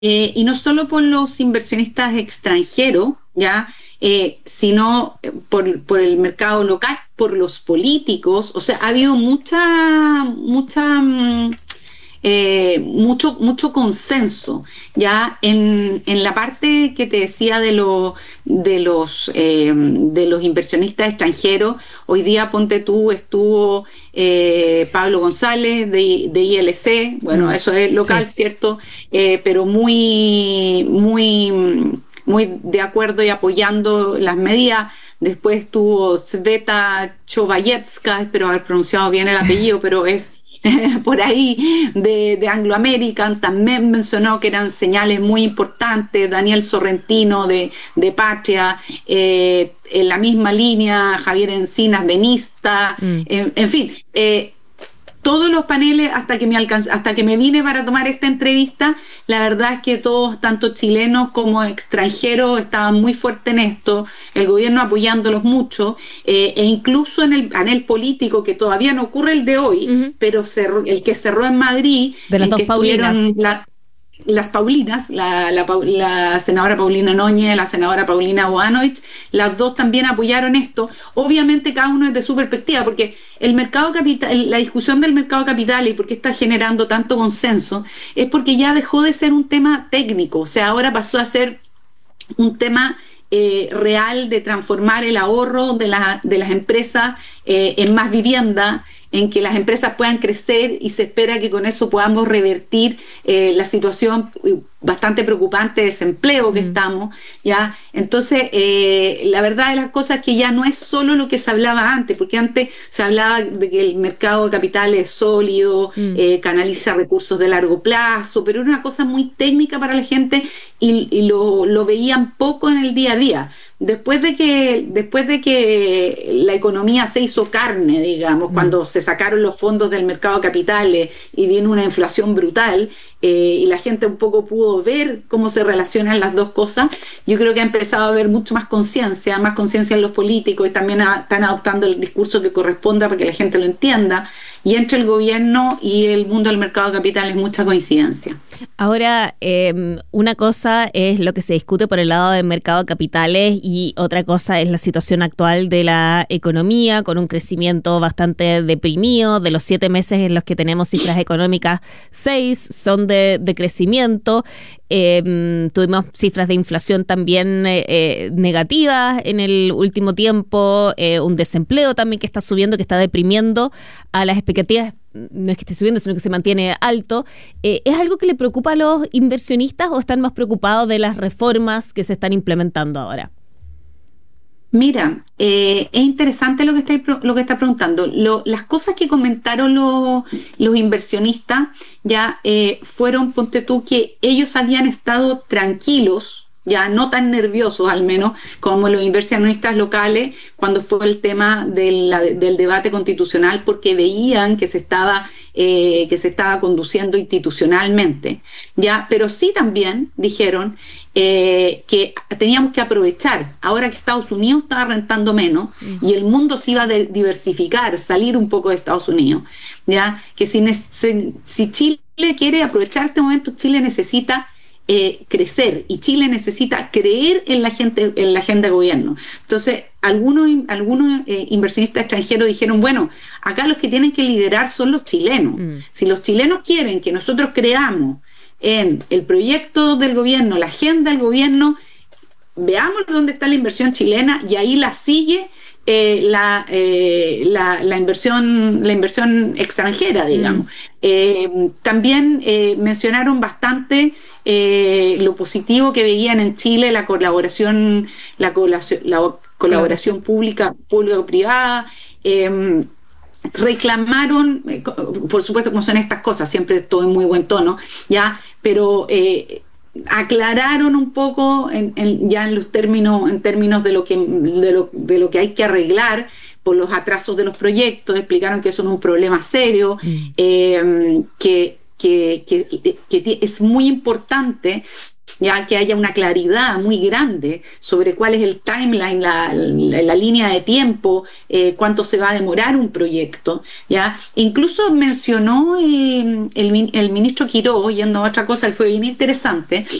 y no solo por los inversionistas extranjeros, ¿ya? Sino por el mercado local, por los políticos. O sea, ha habido mucho consenso ya en la parte que te decía de los inversionistas extranjeros. Hoy día, ponte tú, estuvo Pablo González de ILC. Bueno, eso es local, Sí. cierto, pero muy de acuerdo y apoyando las medidas. Después estuvo Sveta Chobayevska, espero haber pronunciado bien el apellido, pero es por ahí de Anglo American. También mencionó que eran señales muy importantes. Daniel Sorrentino de Patria, en la misma línea, Javier Encinas de Nista, Mm. en fin. Todos los paneles, hasta que me vine para tomar esta entrevista, la verdad es que todos, tanto chilenos como extranjeros, estaban muy fuertes en esto, el gobierno apoyándolos mucho, e incluso en el panel político, que todavía no ocurre el de hoy, Ujú. pero el que cerró en Madrid, De las en dos que Paulinas. estuvieron las Paulinas, la senadora Paulina Núñez, la senadora Paulina Boanovich, las dos también apoyaron esto. Obviamente cada uno desde su perspectiva, porque el mercado capital, la discusión del mercado capital y por qué está generando tanto consenso, es porque ya dejó de ser un tema técnico. O sea, ahora pasó a ser un tema real de transformar el ahorro de las empresas en más vivienda, en que las empresas puedan crecer, y se espera que con eso podamos revertir la situación bastante preocupante de desempleo que Mm. estamos, ¿ya? Entonces, la verdad de las cosas es que ya no es solo lo que se hablaba antes, porque antes se hablaba de que el mercado de capitales es sólido, Mm. canaliza recursos de largo plazo, pero era una cosa muy técnica para la gente, y lo veían poco en el día a día. Después de que la economía se hizo carne, digamos, Mm. cuando se sacaron los fondos del mercado de capitales y vino una inflación brutal, y la gente un poco pudo ver cómo se relacionan las dos cosas, yo creo que ha empezado a haber mucho más conciencia en los políticos, y también están adoptando el discurso que corresponda para que la gente lo entienda, y entre el gobierno y el mundo del mercado de capitales mucha coincidencia. Ahora, una cosa es lo que se discute por el lado del mercado de capitales y otra cosa es la situación actual de la economía, con un crecimiento bastante deprimido. De los 7 meses en los que tenemos cifras económicas, 6 son de crecimiento. Tuvimos cifras de inflación también negativas en el último tiempo, un desempleo también que está subiendo, que está deprimiendo a las expectativas. No es que esté subiendo, sino que se mantiene alto. ¿Es algo que le preocupa a los inversionistas o están más preocupados de las reformas que se están implementando ahora? Mira, es interesante lo que está preguntando. Las cosas que comentaron los inversionistas ya fueron, ponte tú, que ellos habían estado tranquilos, ya no tan nerviosos al menos, como los inversionistas locales cuando fue el tema del debate constitucional, porque veían que se estaba conduciendo institucionalmente, ya, pero sí también dijeron que teníamos que aprovechar, ahora que Estados Unidos estaba rentando menos Mm. y el mundo se iba a diversificar, salir un poco de Estados Unidos, ya, que si Chile quiere aprovechar este momento, Chile necesita crecer, y Chile necesita creer en la gente, en la agenda de gobierno. Entonces, algunos inversionistas extranjeros dijeron, bueno, acá los que tienen que liderar son los chilenos. Mm. Si los chilenos quieren que nosotros creamos en el proyecto del gobierno, la agenda del gobierno, veamos dónde está la inversión chilena, y ahí la sigue la inversión extranjera, Mm. digamos. También mencionaron bastante lo positivo que veían en Chile, la colaboración Colaboración. público-privada. Reclamaron, por supuesto, como son estas cosas, siempre todo en muy buen tono, ya, pero aclararon un poco ya en términos de lo que hay que arreglar por los atrasos de los proyectos. Explicaron que eso no es un problema serio, Mm. que es muy importante ya que haya una claridad muy grande sobre cuál es el timeline, la línea de tiempo, cuánto se va a demorar un proyecto, ya. Incluso mencionó el ministro Quiró, yendo a otra cosa que fue bien interesante,